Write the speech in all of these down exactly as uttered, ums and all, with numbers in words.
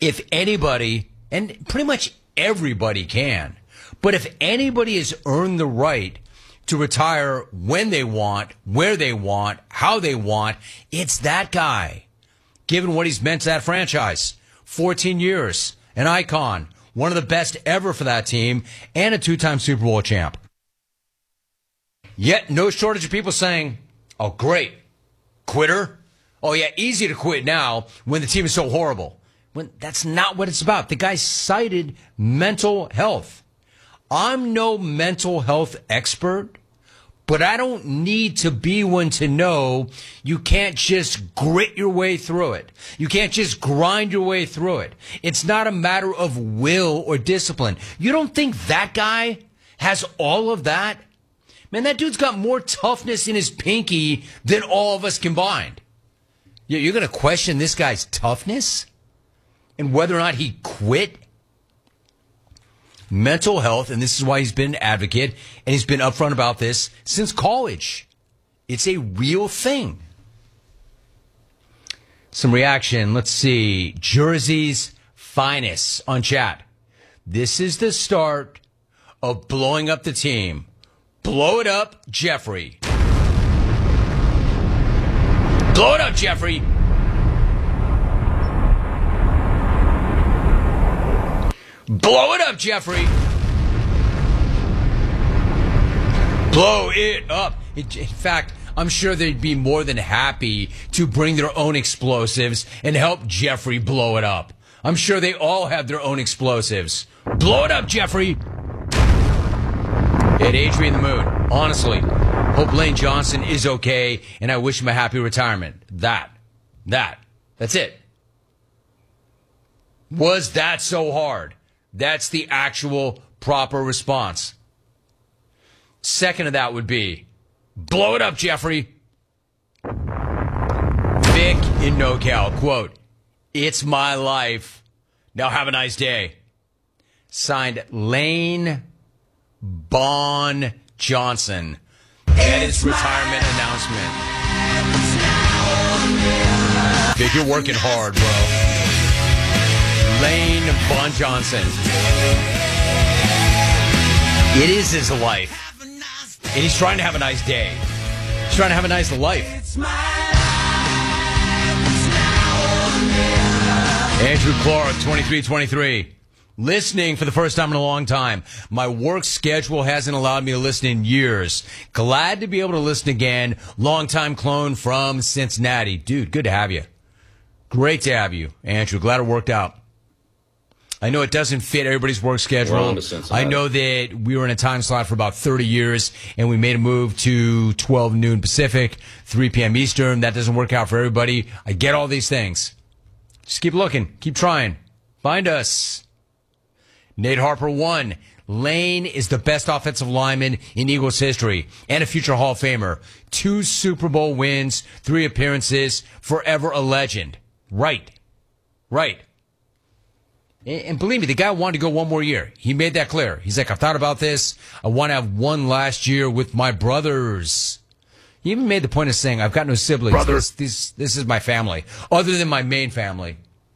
if anybody, and pretty much everybody can, but if anybody has earned the right to retire when they want, where they want, how they want, it's that guy. Given what he's meant to that franchise. fourteen years, an icon, one of the best ever for that team, and a two-time Super Bowl champ. Yet no shortage of people saying, oh, great, quitter? Oh, yeah, easy to quit now when the team is so horrible. When that's not what it's about. The guy cited mental health. I'm no mental health expert, but I don't need to be one to know you can't just grit your way through it. You can't just grind your way through it. It's not a matter of will or discipline. You don't think that guy has all of that? Man, that dude's got more toughness in his pinky than all of us combined. You're going to question this guy's toughness and whether or not he quit? Mental health, and this is why he's been an advocate, and he's been upfront about this since college. It's a real thing. Some reaction. Let's see. Jersey's finest on chat. This is the start of blowing up the team. Blow it up, Jeffrey. Blow it up, Jeffrey. Blow it up, Jeffrey. Blow it up. In fact, I'm sure they'd be more than happy to bring their own explosives and help Jeffrey blow it up. I'm sure they all have their own explosives. Blow it up, Jeffrey. It aged me in the mood. Honestly, hope Lane Johnson is okay, and I wish him a happy retirement. That. That. That's it. Was that so hard? That's the actual proper response. Second of that would be, blow it up, Jeffrey. Vic in NoCal, quote, it's my life. Now have a nice day. Signed, Lane Bon Johnson. And its retirement announcement. Vic, you're working hard, bro. Lane Bon Johnson. It is his life. And he's trying to have a nice day. He's trying to have a nice life. Andrew Clark, twenty-three twenty-three. Listening for the first time in a long time. My work schedule hasn't allowed me to listen in years. Glad to be able to listen again. Longtime clone from Cincinnati. Dude, good to have you. Great to have you, Andrew. Glad it worked out. I know it doesn't fit everybody's work schedule. I know that we were in a time slot for about thirty years, and we made a move to twelve noon Pacific, three p.m. Eastern. That doesn't work out for everybody. I get all these things. Just keep looking. Keep trying. Find us. Nate Harper won. Lane is the best offensive lineman in Eagles history and a future Hall of Famer. Two Super Bowl wins, three appearances, forever a legend. Right. Right. And believe me, the guy wanted to go one more year. He made that clear. He's like, I've thought about this. I want to have one last year with my brothers. He even made the point of saying, I've got no siblings. Brothers. This, this, this is my family, other than my main family.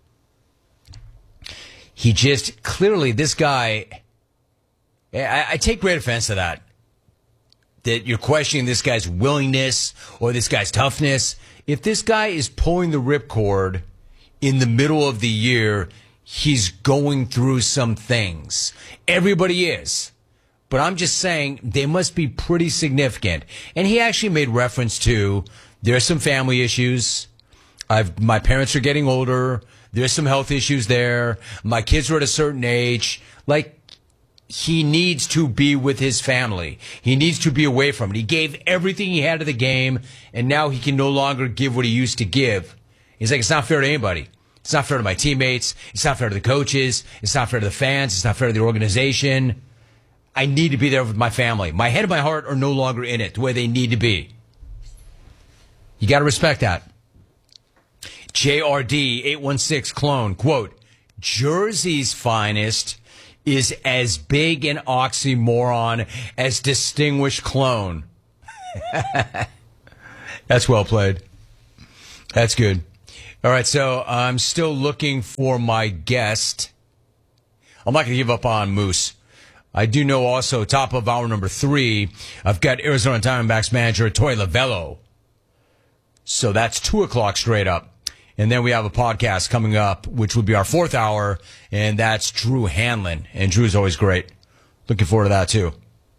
He just, clearly, this guy, I, I take great offense to that. That you're questioning this guy's willingness or this guy's toughness. If this guy is pulling the ripcord in the middle of the year, he's going through some things. Everybody is. But I'm just saying they must be pretty significant. And he actually made reference to there's some family issues. I've, my parents are getting older. There's some health issues there. My kids are at a certain age. Like, he needs to be with his family. He needs to be away from it. He gave everything he had to the game, and now he can no longer give what he used to give. He's like, it's not fair to anybody. It's not fair to my teammates. It's not fair to the coaches. It's not fair to the fans. It's not fair to the organization. I need to be there with my family. My head and my heart are no longer in it the way they need to be. You got to respect that. J R D eight one six clone, quote, Jersey's finest is as big an oxymoron as distinguished clone. That's well played. That's good. All right, so I'm still looking for my guest. I'm not going to give up on Moose. I do know also, top of hour number three, I've got Arizona Diamondbacks manager Torey Lovullo. So that's two o'clock straight up. And then we have a podcast coming up, which would be our fourth hour, and that's Drew Hanlon. And Drew's always great. Looking forward to that, too.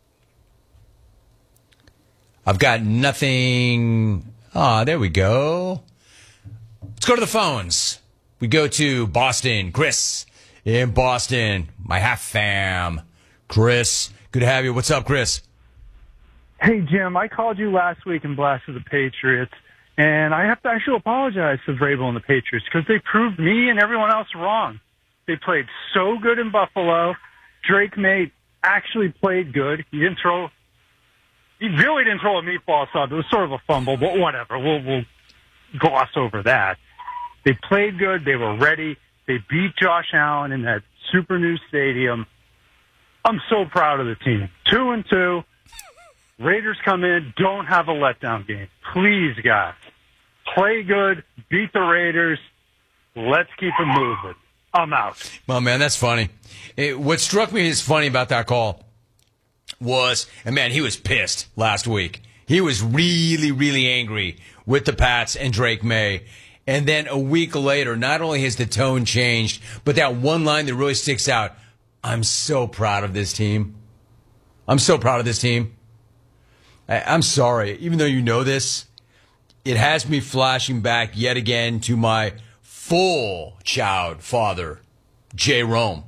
I've got nothing. Ah, there we go. Let's go to the phones. We go to Boston. Chris in Boston. My half fam. Chris, good to have you. What's up, Chris? Hey, Jim. I called you last week and blasted the Patriots, and I have to actually apologize to Vrabel and the Patriots because they proved me and everyone else wrong. They played so good in Buffalo. Drake May actually played good. He didn't throw. He really didn't throw a meatball sub. It was sort of a fumble, but whatever. We'll, we'll gloss over that. They played good. They were ready. They beat Josh Allen in that super new stadium. I'm so proud of the team. Two and two. Raiders come in. Don't have a letdown game. Please, guys. Play good. Beat the Raiders. Let's keep it moving. I'm out. Well, man, that's funny. It, what struck me as funny about that call was, and man, he was pissed last week. He was really, really angry with the Pats and Drake May. And then a week later, not only has the tone changed, but that one line that really sticks out, I'm so proud of this team. I'm so proud of this team. I, I'm sorry, even though you know this, it has me flashing back yet again to my full child father, Jay Rome,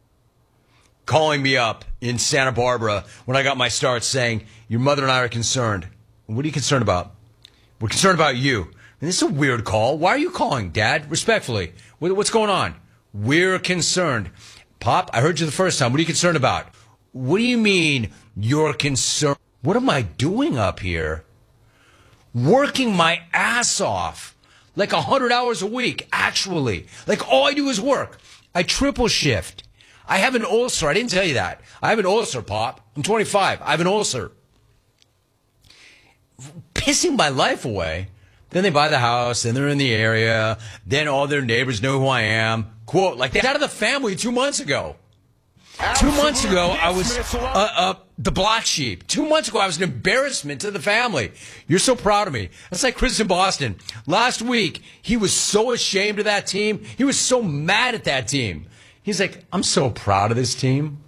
calling me up in Santa Barbara when I got my start saying, your mother and I are concerned. What are you concerned about? We're concerned about you. And this is a weird call. Why are you calling, Dad? Respectfully. What's going on? We're concerned. Pop, I heard you the first time. What are you concerned about? What do you mean you're concerned? What am I doing up here? Working my ass off. Like one hundred hours a week, actually. Like all I do is work. I triple shift. I have an ulcer. I didn't tell you that. I have an ulcer, Pop. I'm twenty-five. I have an ulcer. Pissing my life away. Then they buy the house, and they're in the area. Then all their neighbors know who I am. Quote, like they got out of the family two months ago. Two months ago, I was uh, uh, the black sheep. Two months ago, I was an embarrassment to the family. You're so proud of me. That's like Chris in Boston. Last week, he was so ashamed of that team. He was so mad at that team. He's like, I'm so proud of this team.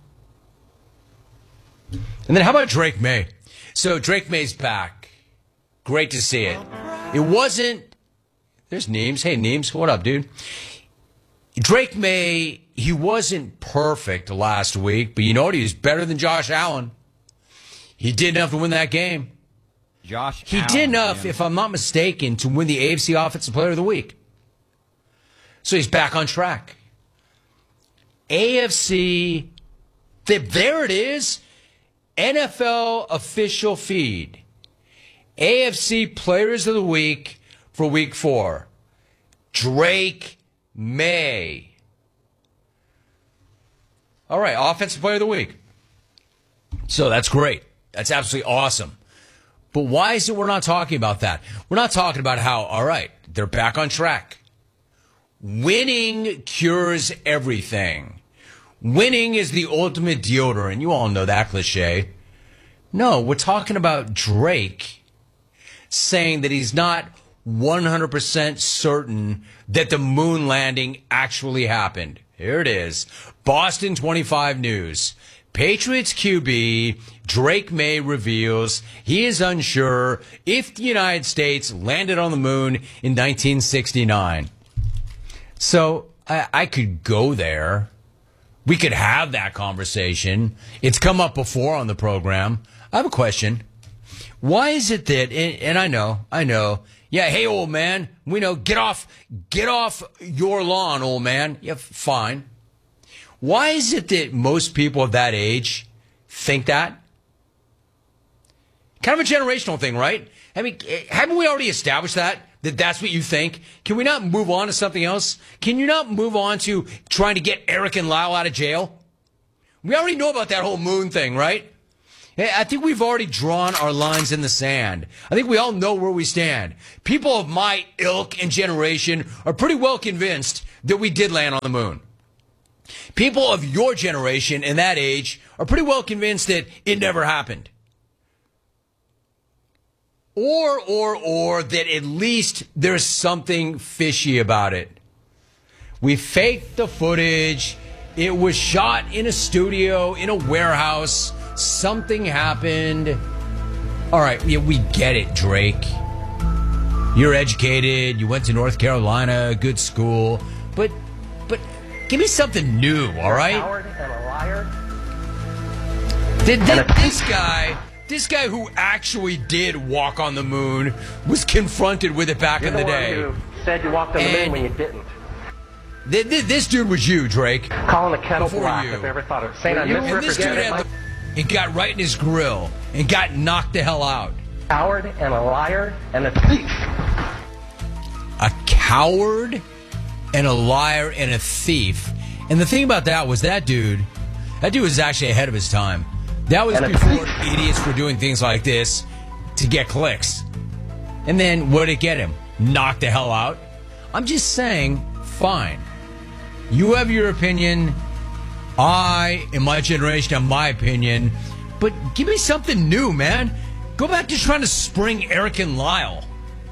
And then how about Drake May? So Drake May's back. Great to see it. It wasn't, there's Neems. Hey, Neems, what up, dude? Drake May, he wasn't perfect last week, but you know what? He was better than Josh Allen. He did enough to win that game. Josh He Allen, did enough, man. if I'm not mistaken, to win the A F C Offensive Player of the Week. So he's back on track. A F C, there it is, N F L official feed. A F C Players of the Week for Week Four. Drake May. All right, Offensive Player of the Week. So that's great. That's absolutely awesome. But why is it we're not talking about that? We're not talking about how, all right, they're back on track. Winning cures everything. Winning is the ultimate deodorant. You all know that cliche. No, we're talking about Drake saying that he's not one hundred percent certain that the moon landing actually happened. Here it is. Boston twenty-five News. Patriots Q B Drake May reveals he is unsure if the United States landed on the moon in nineteen sixty-nine. So I, I could go there. We could have that conversation. It's come up before on the program. I have a question. Why is it that, and, and I know, I know, yeah, hey, old man, we know, get off, get off your lawn, old man. Yeah, fine. Why is it that most people of that age think that? Kind of a generational thing, right? I mean, haven't we already established that? That that's what you think? Can we not move on to something else? Can you not move on to trying to get Eric and Lyle out of jail? We already know about that whole moon thing, right? Hey, I think we've already drawn our lines in the sand. I think we all know where we stand. People of my ilk and generation are pretty well convinced that we did land on the moon. People of your generation and that age are pretty well convinced that it never happened. Or, or, or that at least there's something fishy about it. We faked the footage. It was shot in a studio, in a warehouse. Something happened. All right, yeah, we get it, Drake. You're educated. You went to North Carolina, good school. But, but give me something new, all right? You're a coward and a liar. Did, did this guy, this guy who actually did walk on the moon, was confronted with it back You're in the, the one day. who said you walked on the And- moon when you didn't. Th- th- This dude was you, Drake. Calling the kettle Before black you. if I ever thought of saying I And this dude misrepresented had my the, it got right in his grill and got knocked the hell out. coward and a liar and a thief. A coward and a liar and a thief. And the thing about that was that dude, that dude was actually ahead of his time. That was And a before thief. idiots were doing things like this to get clicks. And then what did it get him? Knocked the hell out? I'm just saying, fine. You have your opinion. I, in my generation, have my opinion. But give me something new, man. Go back to trying to spring Eric and Lyle.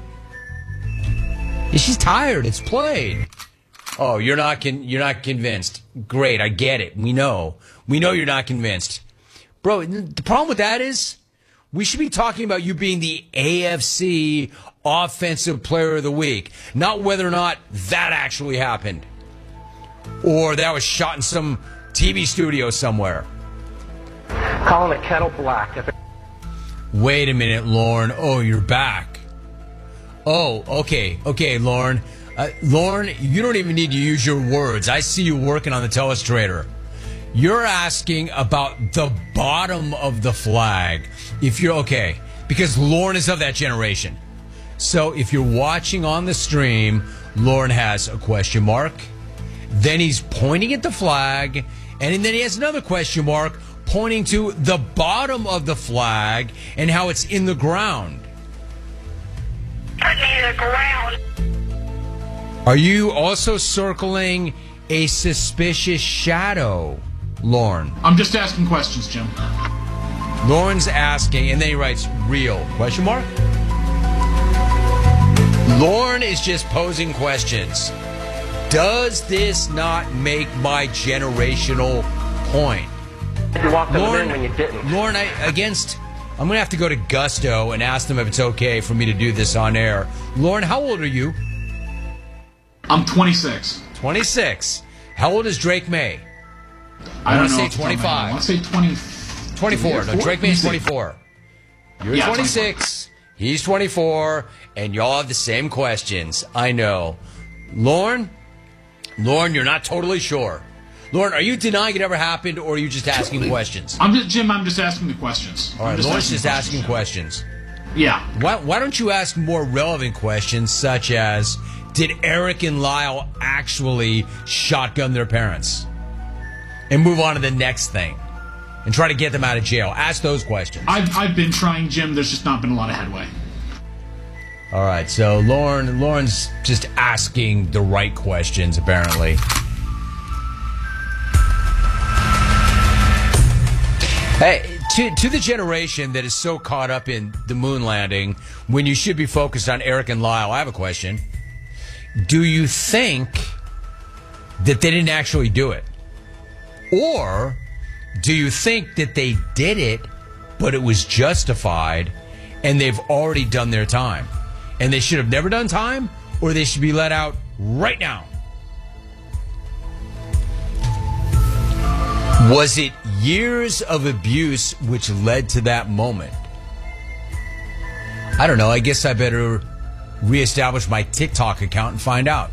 She's tired. It's played. Oh, you're not con- you're not convinced. Great, I get it. We know. We know you're not convinced. Bro, the problem with that is we should be talking about you being the A F C Offensive Player of the Week, not whether or not that actually happened or that was shot in some T V studio somewhere. Calling the kettle black if it Wait a minute, Lauren. Oh, you're back. Oh, okay. Okay, Lauren. Uh, Lauren, you don't even need to use your words. I see you working on the telestrator. You're asking about the bottom of the flag. If you're okay, because Lauren is of that generation. So if you're watching on the stream, Lauren has a question mark. Then he's pointing at the flag. And then he has another question mark pointing to the bottom of the flag and how it's in the ground. In the ground. Are you also circling a suspicious shadow, Lauren? I'm just asking questions, Jim. Lauren's asking, and then he writes, real, question mark? Lauren is just posing questions. Does this not make my generational point? you walked on the Lauren, moon when you didn't. Lauren, I, against, I'm going to have to go to Gusto and ask them if it's okay for me to do this on air. Lauren, how old are you? I'm twenty-six. twenty-six. How old is Drake May? I wanna don't know. say off the top of my head. twenty-five. I want to say twenty. twenty-four. No, Drake May is Let me see. twenty-four. You're Yeah, twenty-six. He's twenty-four. And y'all have the same questions. I know. Lauren? Lauren, you're not totally sure. Lauren, are you denying it ever happened, or are you just asking questions? I'm just Jim. I'm just asking the questions. All right, I'm Lauren's just asking questions. questions. Yeah. Why, why don't you ask more relevant questions, such as, did Eric and Lyle actually shotgun their parents? And move on to the next thing. And try to get them out of jail. Ask those questions. I've I've been trying, Jim. There's just not been a lot of headway. All right, so Lauren, Lauren's just asking the right questions, apparently. Hey, to, to the generation that is so caught up in the moon landing when you should be focused on Eric and Lyle, I have a question. Do you think that they didn't actually do it? Or do you think that they did it, but it was justified, and they've already done their time? And they should have never done time, or they should be let out right now? Was it years of abuse which led to that moment? I don't know. I guess I better reestablish my TikTok account and find out.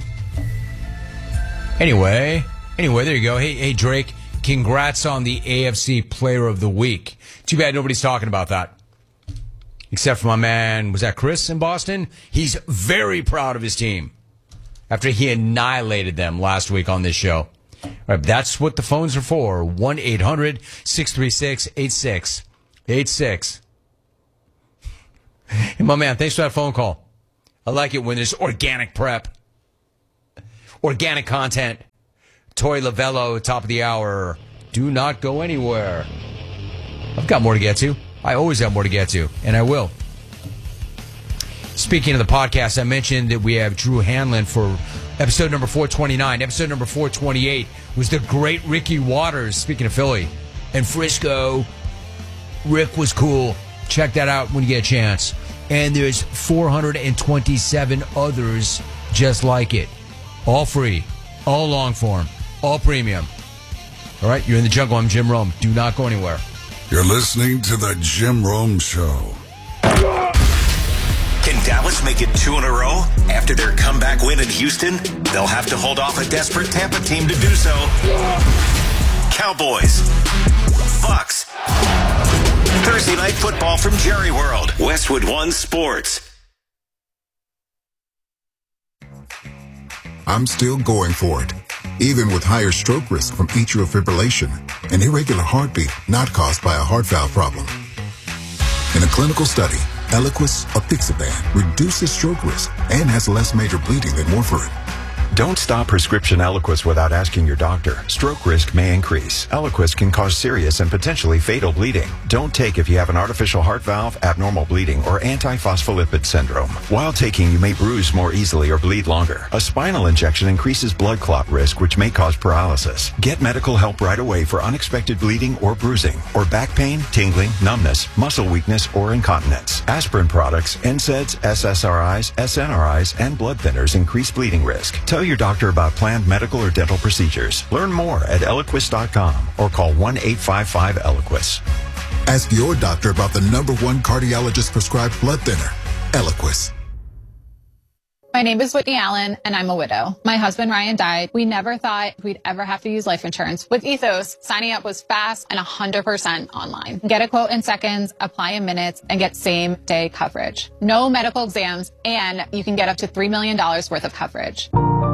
Anyway, anyway, there you go. Hey, hey, Drake, congrats on the A F C Player of the Week. Too bad nobody's talking about that. Except for my man, was that Chris in Boston? He's very proud of his team after he annihilated them last week on this show. All right, that's what the phones are for. one eight hundred six three six eight six eight six. Hey, my man, thanks for that phone call. I like it when there's organic prep, organic content. Tori Lavello, top of the hour. Do not go anywhere. I've got more to get to. I always have more to get to, and I will. Speaking of the podcast, I mentioned that we have Drew Hanlon for episode number four twenty-nine. Episode number four twenty-eight was the great Ricky Waters, speaking of Philly, and Frisco. Rick was cool. Check that out when you get a chance. And there's four hundred twenty-seven others just like it. All free, all long form, all premium. All right, you're in the jungle. I'm Jim Rome. Do not go anywhere. You're listening to the Jim Rome Show. Can Dallas make it two in a row? After their comeback win in Houston, they'll have to hold off a desperate Tampa team to do so. Cowboys. Bucks. Thursday Night Football from Jerry World. Westwood One Sports. I'm still going for it, even with higher stroke risk from atrial fibrillation, an irregular heartbeat not caused by a heart valve problem. In a clinical study, Eliquis apixaban reduces stroke risk and has less major bleeding than warfarin. Don't stop prescription Eliquis without asking your doctor. Stroke risk may increase. Eliquis can cause serious and potentially fatal bleeding. Don't take if you have an artificial heart valve, abnormal bleeding, or antiphospholipid syndrome. While taking, you may bruise more easily or bleed longer. A spinal injection increases blood clot risk, which may cause paralysis. Get medical help right away for unexpected bleeding or bruising, or back pain, tingling, numbness, muscle weakness, or incontinence. Aspirin products, N SAIDs, S S R Is, S N R Is, and blood thinners increase bleeding risk. Tell your doctor about planned medical or dental procedures. Learn more at Eliquis dot com or call one eight five five Eliquis. Ask your doctor about the number one cardiologist prescribed blood thinner, Eliquis. My name is Whitney Allen, and I'm a widow. My husband, Ryan, died. We never thought we'd ever have to use life insurance. With Ethos, signing up was fast and one hundred percent online. Get a quote in seconds, apply in minutes, and get same-day coverage. No medical exams, and you can get up to three million dollars worth of coverage.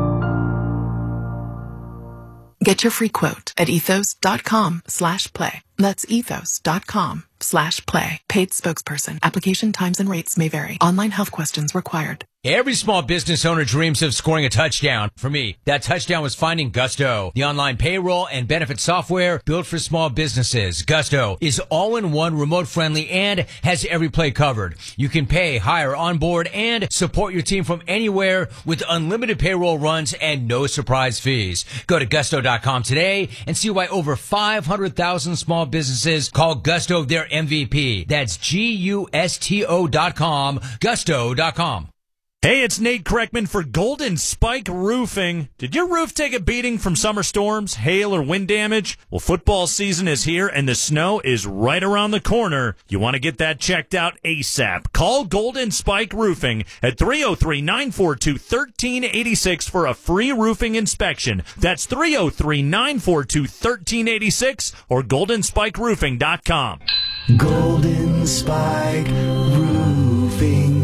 Get your free quote at ethos.com slash play. That's ethos.com slash play. Paid spokesperson. Application times and rates may vary. Online health questions required. Every small business owner dreams of scoring a touchdown. For me, that touchdown was finding Gusto, the online payroll and benefit software built for small businesses. Gusto is all-in-one, remote-friendly, and has every play covered. You can pay, hire, onboard, and support your team from anywhere with unlimited payroll runs and no surprise fees. Go to gusto dot com today and see why over five hundred thousand small businesses call Gusto their M V P. That's G U S T O dot com, gusto dot com. Hey, it's Nate Kreckman for Golden Spike Roofing. Did your roof take a beating from summer storms, hail, or wind damage? Well, football season is here, and the snow is right around the corner. You want to get that checked out ASAP. Call Golden Spike Roofing at three oh three, nine four two, one three eight six for a free roofing inspection. That's three oh three, nine four two, one three eight six or golden spike roofing dot com. Golden Spike Roofing.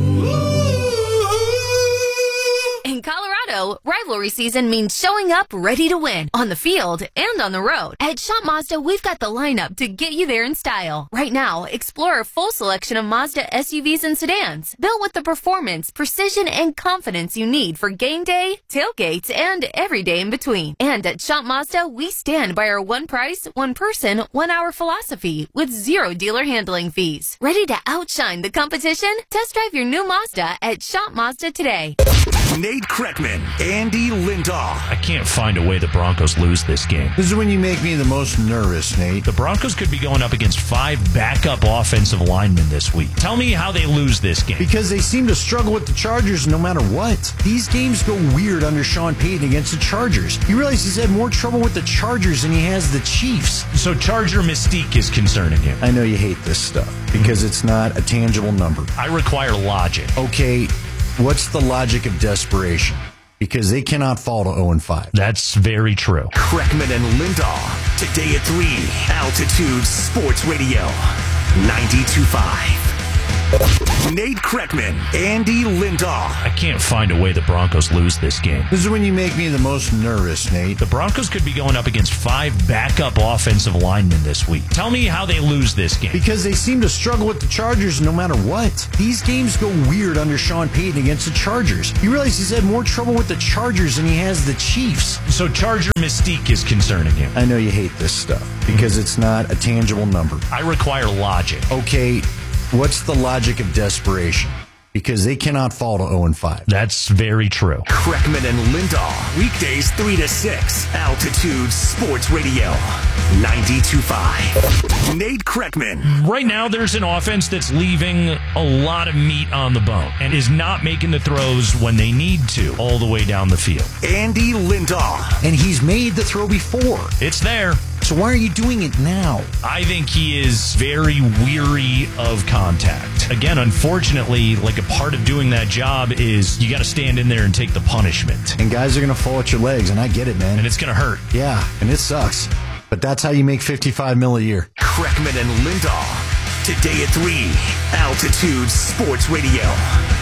In Colorado, rivalry season means showing up ready to win on the field and on the road. At Shop Mazda, we've got the lineup to get you there in style. Right now, explore a full selection of Mazda S U Vs and sedans, built with the performance, precision, and confidence you need for game day, tailgates, and every day in between. And at Shop Mazda, we stand by our one price, one person, one hour philosophy with zero dealer handling fees. Ready to outshine the competition? Test drive your new Mazda at Shop Mazda today. Nate Kreckman, Andy Lindahl. I can't find a way the Broncos lose this game. This is when you make me the most nervous, Nate. The Broncos could be going up against five backup offensive linemen this week. Tell me how they lose this game. Because they seem to struggle with the Chargers no matter what. These games go weird under Sean Payton against the Chargers. You realize he's had more trouble with the Chargers than he has the Chiefs. So Charger mystique is concerning him. I know you hate this stuff because it's not a tangible number. I require logic. Okay, what's the logic of desperation? Because they cannot fall to oh and five. That's very true. Kreckman and Lindahl. Today at three. Altitude Sports Radio. ninety-two point five. Nate Kreckman, Andy Lindahl. I can't find a way the Broncos lose this game. This is when you make me the most nervous, Nate. The Broncos could be going up against five backup offensive linemen this week. Tell me how they lose this game. Because they seem to struggle with the Chargers no matter what. These games go weird under Sean Payton against the Chargers. You realize he's had more trouble with the Chargers than he has the Chiefs. So Charger mystique is concerning him. I know you hate this stuff because it's not a tangible number. I require logic. Okay, what's the logic of desperation? Because they cannot fall to oh and five. That's very true. Kreckman and Lindahl. Weekdays three to six. Altitude Sports Radio. ninety-two point five. Nate Kreckman. Right now, there's an offense that's leaving a lot of meat on the bone and is not making the throws when they need to all the way down the field. Andy Lindahl. And he's made the throw before. It's there. So why are you doing it now? I think he is very weary of contact. Again, unfortunately, like a part of doing that job is you got to stand in there and take the punishment. And guys are going to fall at your legs, and I get it, man. And it's going to hurt. Yeah, and it sucks. But that's how you make fifty-five mil a year. Kreckman and Lindahl. Today at three. Altitude Sports Radio.